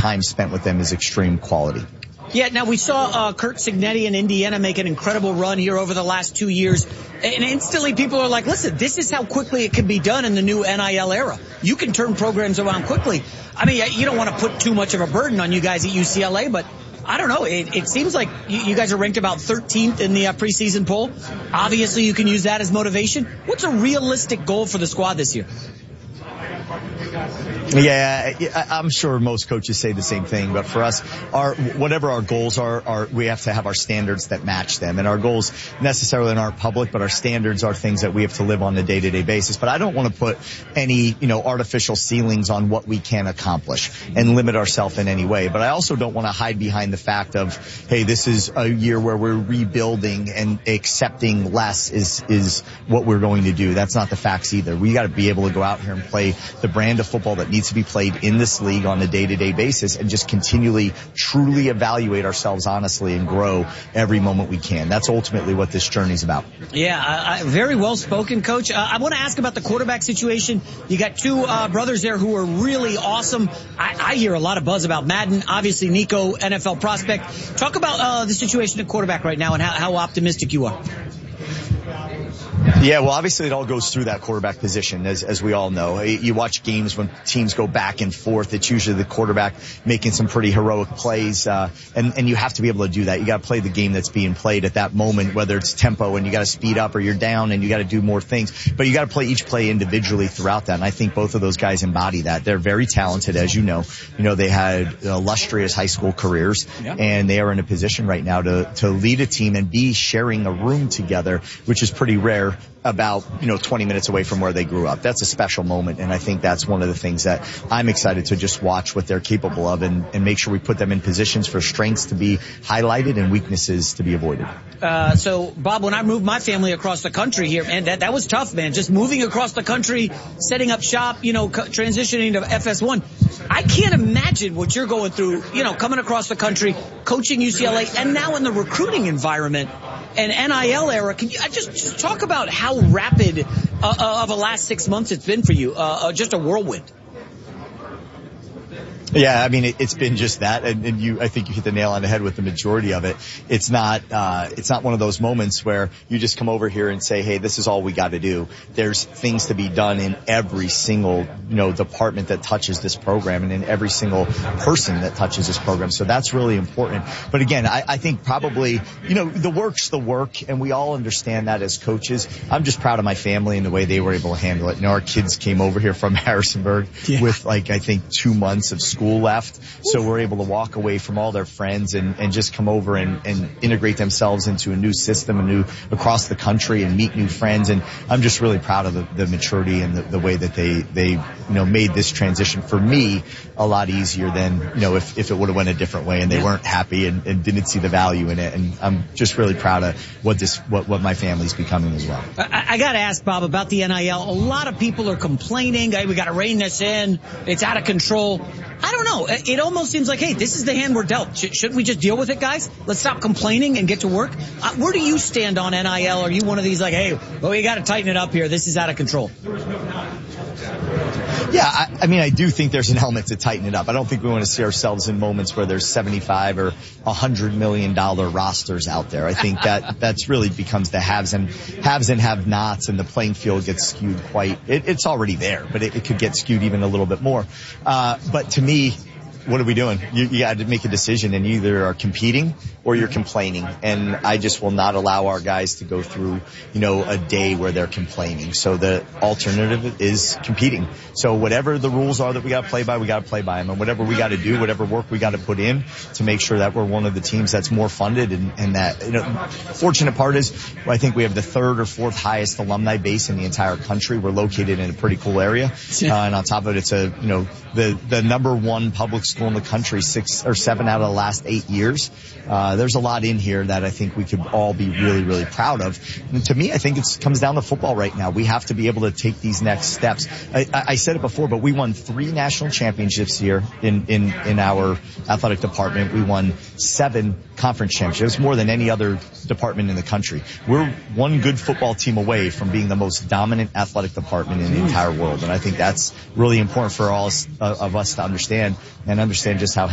time spent with them is extreme quality. Yeah, now we saw Curt Cignetti in Indiana make an incredible run here over the last 2 years. And instantly people are like, listen, this is how quickly it can be done in the new NIL era. You can turn programs around quickly. I mean, you don't want to put too much of a burden on you guys at UCLA, but I don't know. It seems like you guys are ranked about 13th in the preseason poll. Obviously, you can use that as motivation. What's a realistic goal for the squad this year? Yeah, I'm sure most coaches say the same thing, but for us, whatever our goals are, we have to have our standards that match them. And our goals necessarily aren't public, but our standards are things that we have to live on a day-to-day basis. But I don't want to put any, artificial ceilings on what we can accomplish and limit ourselves in any way. But I also don't want to hide behind the fact of, hey, this is a year where we're rebuilding and accepting less is what we're going to do. That's not the facts either. We got to be able to go out here and play the brand of football that needs to be played in this league on a day-to-day basis and just continually, truly evaluate ourselves honestly and grow every moment we can. That's ultimately what this journey is about. Yeah, very well spoken, Coach. I want to ask about the quarterback situation. You got two brothers there who are really awesome. I hear a lot of buzz about Madden. Obviously, Nico, NFL prospect. Talk about the situation at quarterback right now and how optimistic you are. Yeah, well, obviously it all goes through that quarterback position, as we all know. You watch games when teams go back and forth. It's usually the quarterback making some pretty heroic plays, and you have to be able to do that. You got to play the game that's being played at that moment, whether it's tempo and you got to speed up or you're down and you got to do more things. But you got to play each play individually throughout that, and I think both of those guys embody that. They're very talented, as you know. They had illustrious high school careers, and they are in a position right now to lead a team and be sharing a room together, which is pretty rare. About 20 minutes away from where they grew up. That's a special moment, and I think that's one of the things that I'm excited to just watch what they're capable of and make sure we put them in positions for strengths to be highlighted and weaknesses to be avoided. So, Bob, when I moved my family across the country here, man, that was tough, man. Just moving across the country, setting up shop, transitioning to FS1. I can't imagine what you're going through, coming across the country, coaching UCLA, and now in the recruiting environment and NIL era. Can you just talk about how rapid of the last 6 months it's been for you? Just a whirlwind. Yeah, I mean, it's been just that, and I think you hit the nail on the head with the majority of it. It's not one of those moments where you just come over here and say, hey, this is all we got to do. There's things to be done in every single, department that touches this program and in every single person that touches this program. So that's really important. But again, I think probably, the work's the work, and we all understand that as coaches. I'm just proud of my family and the way they were able to handle it. Our kids came over here from Harrisonburg with I think 2 months of school left, so we're able to walk away from all their friends and just come over and integrate themselves into a new system, across the country, and meet new friends. And I'm just really proud of the maturity and the way that they made this transition for me a lot easier than if it would have went a different way and they weren't happy and didn't see the value in it. And I'm just really proud of what my family's becoming as well. I got to ask, Bob, about the NIL. A lot of people are complaining, hey, we got to rein this in, it's out of control. I don't know. It almost seems like, hey, this is the hand we're dealt. Shouldn't we just deal with it, guys? Let's stop complaining and get to work. Where do you stand on NIL? Are you one of these like, hey, we got to tighten it up here. This is out of control. Yeah, I do think there's an element to tighten it up. I don't think we want to see ourselves in moments where there's 75 or $100 million rosters out there. I think that's really becomes the haves and have-nots, and the playing field gets skewed it's already there, but it could get skewed even a little bit more. But to me, what are we doing? You got to make a decision, and you either are competing or you're complaining. And I just will not allow our guys to go through, a day where they're complaining. So the alternative is competing. So whatever the rules are that we got to play by, we got to play by them. And whatever we got to do, whatever work we got to put in to make sure that we're one of the teams that's more funded. And that, fortunate part is I think we have the third or fourth highest alumni base in the entire country. We're located in a pretty cool area. And on top of it, it's the number one public school in the country 6 or 7 out of the last 8 years. There's a lot in here that I think we could all be really, really proud of. And to me, I think it comes down to football right now. We have to be able to take these next steps. I said it before, but we won 3 national championships here in our athletic department. We won 7 conference championships, more than any other department in the country. We're one good football team away from being the most dominant athletic department in the entire world. And I think that's really important for all of us to understand just how